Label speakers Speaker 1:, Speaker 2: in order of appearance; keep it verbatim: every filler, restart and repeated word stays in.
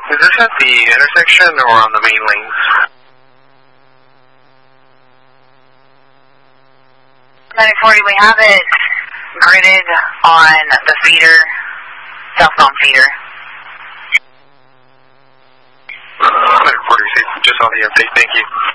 Speaker 1: Is this at the intersection or on the main lanes?
Speaker 2: nine forty, we have it gridded on the feeder, southbound feeder.
Speaker 1: nine forty, just on the update, thank you.